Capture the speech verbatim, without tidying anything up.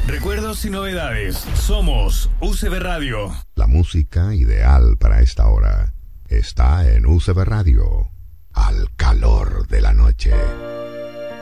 Recuerdos y novedades. Somos U C B Radio. La música ideal para esta hora está en U C B Radio. Al calor de la noche.